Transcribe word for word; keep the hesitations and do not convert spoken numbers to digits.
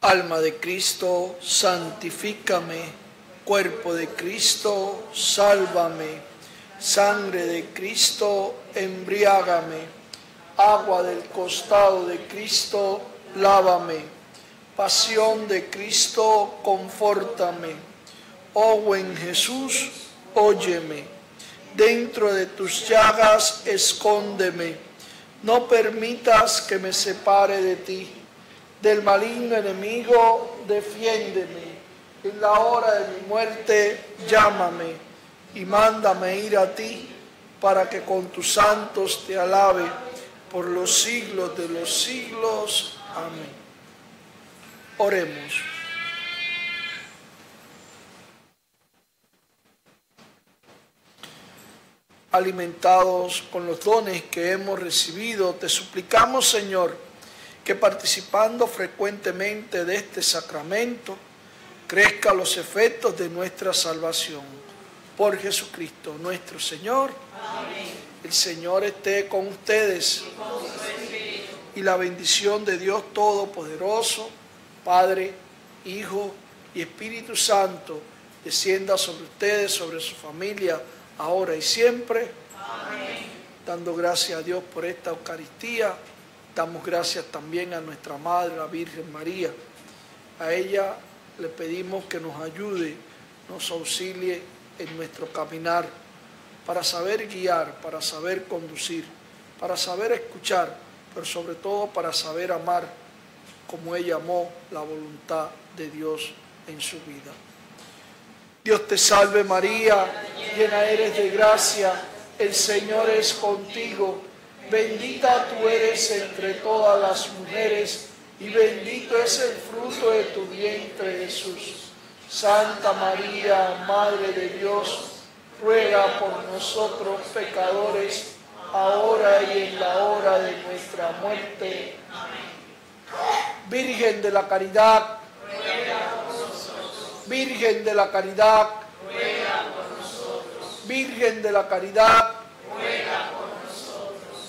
Alma de Cristo, santifícame. Cuerpo de Cristo, sálvame. Sangre de Cristo, embriágame. Agua del costado de Cristo, lávame. Pasión de Cristo, confórtame. Oh buen Jesús, óyeme. Dentro de tus llagas, escóndeme. No permitas que me separe de ti. Del maligno enemigo, defiéndeme. En la hora de mi muerte, llámame y mándame ir a ti, para que con tus santos te alabe por los siglos de los siglos. Amén. Oremos. Alimentados con los dones que hemos recibido, te suplicamos, Señor, que participando frecuentemente de este sacramento, crezcan los efectos de nuestra salvación. Por Jesucristo nuestro Señor. Amén. El Señor esté con ustedes. Y, con su espíritu. Y la bendición de Dios Todopoderoso, Padre, Hijo y Espíritu Santo, descienda sobre ustedes, sobre su familia, ahora y siempre. Amén. Dando gracias a Dios por esta Eucaristía, damos gracias también a nuestra Madre, la Virgen María. A ella le pedimos que nos ayude, nos auxilie en nuestro caminar, para saber guiar, para saber conducir, para saber escuchar, pero sobre todo para saber amar como ella amó la voluntad de Dios en su vida. Dios te salve María, llena eres de gracia, el Señor es contigo, bendita tú eres entre todas las mujeres y bendito es el fruto de tu vientre Jesús. Santa María, Madre de Dios, ruega por nosotros pecadores, ahora y en la hora de nuestra muerte. Amén. Virgen de la Caridad, ruega por nosotros. Virgen de la Caridad, ruega por nosotros. Virgen de la Caridad,